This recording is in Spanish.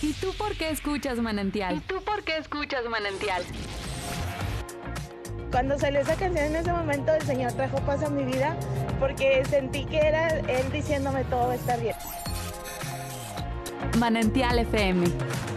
¿Y tú por qué escuchas Manantial? Cuando salió esa canción en ese momento, el Señor trajo paz a mi vida porque sentí que era Él diciéndome todo va a estar bien. Manantial FM.